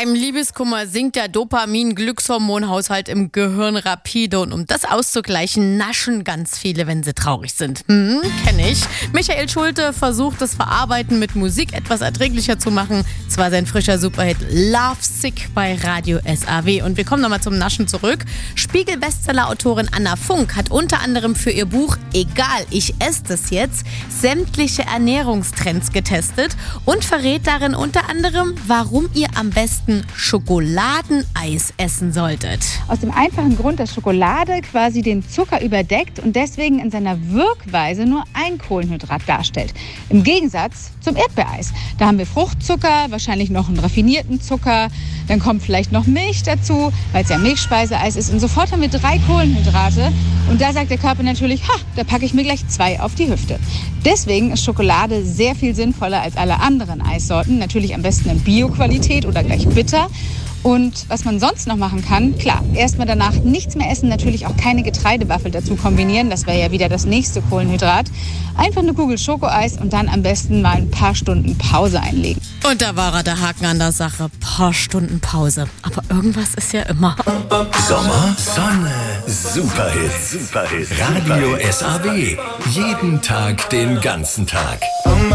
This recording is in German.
Beim Liebeskummer sinkt der Dopamin-Glückshormonhaushalt im Gehirn rapide und um das auszugleichen, naschen ganz viele, wenn sie traurig sind. Kenne ich. Michael Schulte versucht, das Verarbeiten mit Musik etwas erträglicher zu machen. Es war sein frischer Superhit Love Sick bei Radio SAW. Und wir kommen nochmal zum Naschen zurück. Spiegel-Bestseller-Autorin Anna Funk hat unter anderem für ihr Buch Egal, ich esse das jetzt sämtliche Ernährungstrends getestet und verrät darin unter anderem, warum ihr am besten Schokoladeneis essen solltet. Aus dem einfachen Grund, dass Schokolade quasi den Zucker überdeckt und deswegen in seiner Wirkweise nur ein Kohlenhydrat darstellt. Im Gegensatz zum Erdbeereis. Da haben wir Fruchtzucker, wahrscheinlich noch einen raffinierten Zucker, dann kommt vielleicht noch Milch dazu, weil es ja Milchspeiseeis ist. Und sofort haben wir 3 Kohlenhydrate. Und da sagt der Körper natürlich, da packe ich mir gleich 2 auf die Hüfte. Deswegen ist Schokolade sehr viel sinnvoller als alle anderen Eissorten. Natürlich am besten in Bio-Qualität oder gleich bitter. Und was man sonst noch machen kann, klar, erstmal danach nichts mehr essen, natürlich auch keine Getreidewaffel dazu kombinieren, das wäre ja wieder das nächste Kohlenhydrat. Einfach eine Kugel Schokoeis und dann am besten mal ein paar Stunden Pause einlegen. Und da war der Haken an der Sache. Paar Stunden Pause. Aber irgendwas ist ja immer. Sommer, Sonne, Superhits. Radio SAW. Jeden Tag, den ganzen Tag.